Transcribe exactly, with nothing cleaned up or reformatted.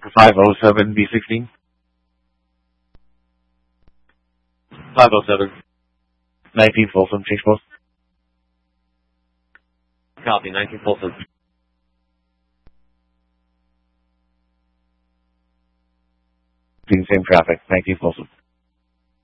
five oh seven B sixteen. five oh seven. nineteen Folsom, change post. Copy, nineteen Folsom. Same traffic, nineteen Folsom.